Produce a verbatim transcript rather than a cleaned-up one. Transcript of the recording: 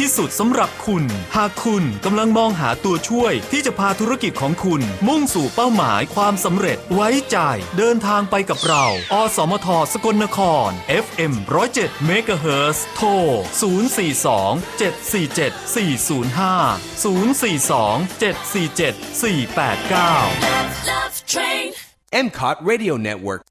สุดสำหรับคุณหากคุณกำลังมองหาตัวช่วยที่จะพาธุรกิจของคุณมุ่งสู่เป้าหมายความสำเร็จไว้ใจเดินทางไปกับเราอสมทสกลนคร เอฟ เอ็ม หนึ่งศูนย์เจ็ด เมกะเฮิรตซ์ โทร ศูนย์ สี่ สอง เจ็ด สี่ เจ็ด สี่ ศูนย์ ห้า ศูนย์ สี่ สอง เจ็ด สี่ เจ็ด สี่ แปด เก้าเอ็ม ซี โอ ที Radio Network